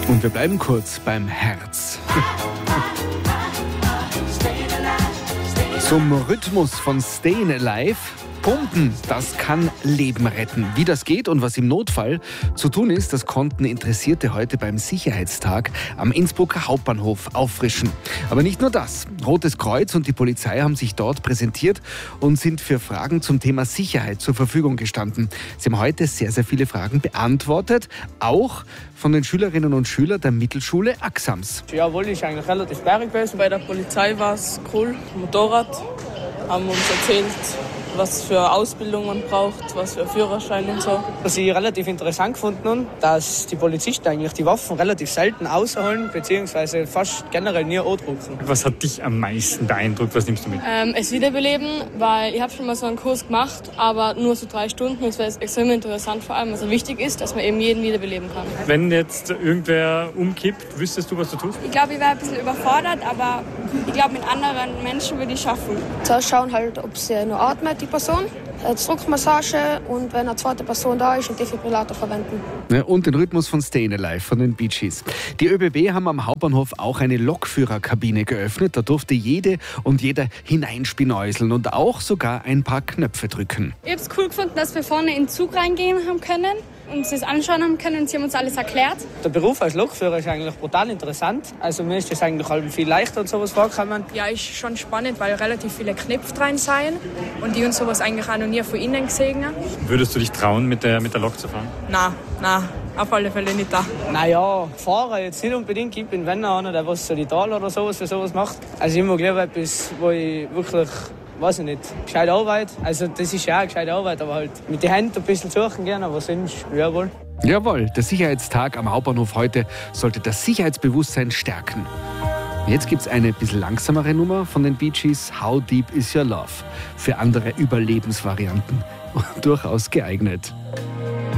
Und wir bleiben kurz beim Herz. Zum Rhythmus von Stayin' Alive. Pumpen, das kann Leben retten. Wie das geht und was im Notfall zu tun ist, das konnten Interessierte heute beim Sicherheitstag am Innsbrucker Hauptbahnhof auffrischen. Aber nicht nur das. Rotes Kreuz und die Polizei haben sich dort präsentiert und sind für Fragen zum Thema Sicherheit zur Verfügung gestanden. Sie haben heute sehr, sehr viele Fragen beantwortet, auch von den Schülerinnen und Schülern der Mittelschule Axams. Jawohl, ist eigentlich relativ sperrig gewesen. Bei der Polizei war es cool. Motorrad haben uns erzählt, was für Ausbildung man braucht, was für Führerschein und so. Was ich relativ interessant gefunden habe, dass die Polizisten eigentlich die Waffen relativ selten rausholen, beziehungsweise fast generell nie andrücken. Was hat dich am meisten beeindruckt? Was nimmst du mit? Es Wiederbeleben, weil ich habe schon mal so einen Kurs gemacht, aber nur so 3 Stunden. Es wäre extrem interessant, vor allem, was wichtig ist, dass man eben jeden wiederbeleben kann. Wenn jetzt irgendwer umkippt, wüsstest du, was du tust? Ich glaube, ich wäre ein bisschen überfordert, aber ich glaube, mit anderen Menschen würde ich schaffen. Zuerst schauen halt, ob sie nur atmet, die Person. Druckmassage und wenn eine zweite Person da ist, einen Defibrillator verwenden. Ja, und den Rhythmus von Stayin' Alive von den Bee Gees. Die ÖBB haben am Hauptbahnhof auch eine Lokführerkabine geöffnet. Da durfte jede und jeder hineinspinäuseln und auch sogar ein paar Knöpfe drücken. Ich habe es cool gefunden, dass wir vorne in den Zug reingehen haben können, uns das anschauen haben können und sie haben uns alles erklärt. Der Beruf als Lokführer ist eigentlich brutal interessant. Also mir ist das eigentlich halt viel leichter und sowas vorgekommen. Ja, ist schon spannend, weil relativ viele Knöpfe drin sind und die uns sowas eigentlich auch noch nie von innen gesehen haben. Würdest du dich trauen, mit der Lok zu fahren? Nein, auf alle Fälle nicht da. Naja, fahren jetzt nicht unbedingt. Ich bin wenn einer, der was solidal oder sowas für sowas macht. Also ich mag lieber etwas, wo ich wirklich, weiß ich nicht, gescheite Arbeit. Also das ist ja auch gescheite Arbeit, aber halt mit den Händen ein bisschen suchen gerne, aber sonst, jawohl. Jawohl, der Sicherheitstag am Hauptbahnhof heute sollte das Sicherheitsbewusstsein stärken. Jetzt gibt es eine bisschen langsamere Nummer von den Bee Gees, How Deep Is Your Love? Für andere Überlebensvarianten. Durchaus geeignet.